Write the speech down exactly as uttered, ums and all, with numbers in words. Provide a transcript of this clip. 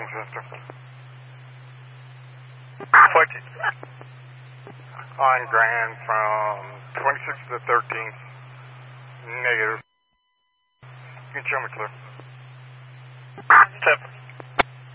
Winchester. What? On Grand from twenty-sixth to thirteenth. Negative. You can show me clear. Tip.